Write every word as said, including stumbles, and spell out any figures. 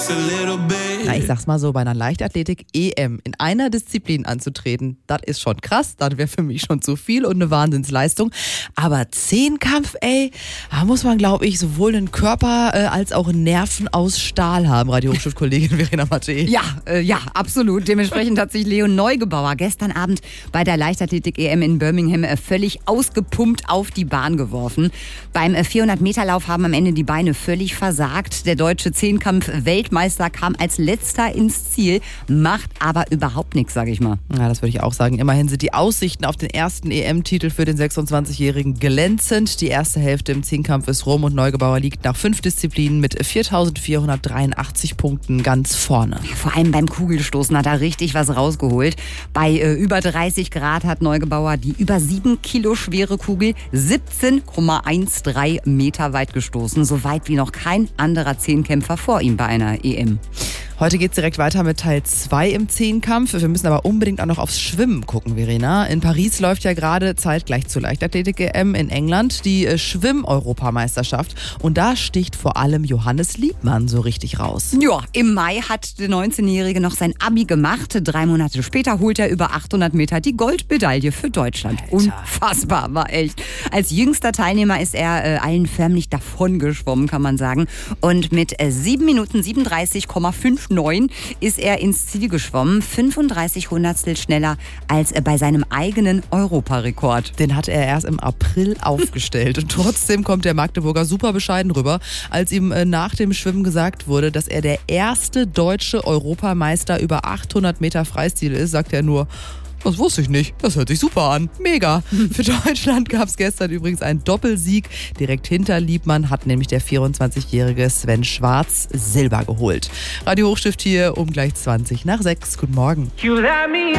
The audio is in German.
Na, ich sag's mal so, bei einer Leichtathletik-E M in einer Disziplin anzutreten, das ist schon krass, das wäre für mich schon zu viel und eine Wahnsinnsleistung. Aber Zehnkampf, ey, da muss man, glaube ich, sowohl einen Körper äh, als auch Nerven aus Stahl haben, Radio-Hochschulkollegin Verena Mattei. Ja, äh, ja, absolut. Dementsprechend hat sich Leon Neugebauer gestern Abend bei der Leichtathletik-E M in Birmingham äh, völlig ausgepumpt auf die Bahn geworfen. Beim äh, vierhundert-Meter-Lauf haben am Ende die Beine völlig versagt. Der deutsche Zehnkampf-Weltmeister kam als letzter ins Ziel, macht aber überhaupt nichts, sage ich mal. Ja, das würde ich auch sagen. Immerhin sind die Aussichten auf den ersten E M-Titel für den sechsundzwanzigjährigen glänzend. Die erste Hälfte im Zehnkampf ist rum und Neugebauer liegt nach fünf Disziplinen mit viertausendvierhundertdreiundachtzig Punkten ganz vorne. Vor allem beim Kugelstoßen hat er richtig was rausgeholt. Bei äh, über dreißig Grad hat Neugebauer die über sieben Kilo schwere Kugel siebzehn Komma dreizehn Meter weit gestoßen. So weit wie noch kein anderer Zehnkämpfer vor ihm bei einer E M. Heute geht's direkt weiter mit Teil zwei im Zehnkampf. Wir müssen aber unbedingt auch noch aufs Schwimmen gucken, Verena. In Paris läuft ja gerade zeitgleich zur Leichtathletik-E M in England die äh, Schwimm-Europameisterschaft. Und da sticht vor allem Johannes Liebmann so richtig raus. Ja, im Mai hat der neunzehnjährige noch sein Abi gemacht. Drei Monate später holt er über achthundert Meter die Goldmedaille für Deutschland. Alter. Unfassbar, war echt. Als jüngster Teilnehmer ist er äh, allen förmlich davon geschwommen, kann man sagen. Und mit äh, sieben Minuten siebenunddreißig Komma neunundfünfzig ist er ins Ziel geschwommen. fünfunddreißig Hundertstel schneller als bei seinem eigenen Europarekord. Den hat er erst im April aufgestellt. Und trotzdem kommt der Magdeburger super bescheiden rüber, als ihm nach dem Schwimmen gesagt wurde, dass er der erste deutsche Europameister über achthundert Meter Freistil ist, sagt er nur: Das wusste ich nicht. Das hört sich super an. Mega. Für Deutschland gab es gestern übrigens einen Doppelsieg. Direkt hinter Liebmann hat nämlich der vierundzwanzigjährige Sven Schwarz Silber geholt. Radio Hochstift hier um gleich zwanzig nach sechs. Guten Morgen.